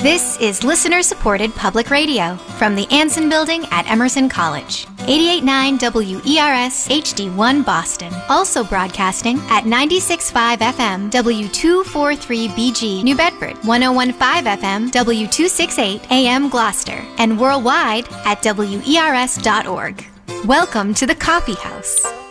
This is listener-supported public radio from the Anson Building at Emerson College. 88.9 WERS HD1 Boston. Also broadcasting at 96.5 FM W243BG New Bedford, 101.5 FM W268 AM Gloucester, and worldwide at WERS.org. Welcome to the Coffee House.